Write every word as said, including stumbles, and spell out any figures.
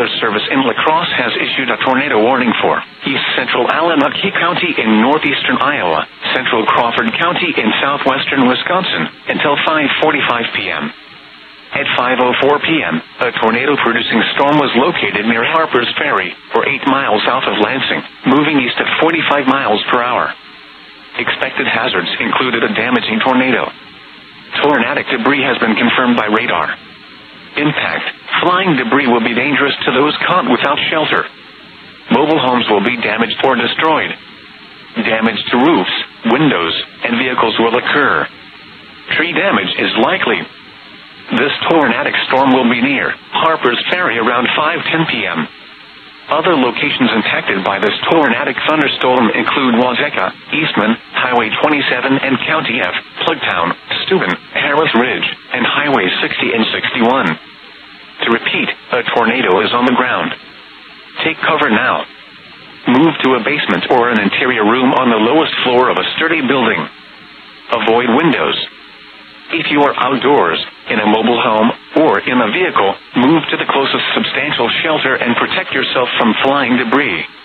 Weather Service in La Crosse has issued a tornado warning for east central Alamance County in northeastern Iowa, central Crawford County in southwestern Wisconsin, until five forty-five p.m. At five oh four p.m., a tornado-producing storm was located near Harper's Ferry, or eight miles south of Lansing, moving east at forty-five miles per hour. Expected hazards included a damaging tornado. Tornadic debris has been confirmed by radar. Impact: flying debris will be dangerous to those caught without shelter. Mobile homes will be damaged or destroyed. Damage to roofs, windows, and vehicles will occur. Tree damage is likely. This tornadic storm will be near Harper's Ferry around five ten p.m. Other locations impacted by this tornadic thunderstorm include Wazeca, Eastman, Highway twenty-seven and County F, Plugtown, Steuben, Harris Ridge, and Highway sixty and sixty-one. To repeat, a tornado is on the ground. Take cover now. Move to a basement or an interior room on the lowest floor of a sturdy building. Avoid windows. If you are outdoors, in a mobile home, or in a vehicle, move to the closest substantial shelter and protect yourself from flying debris.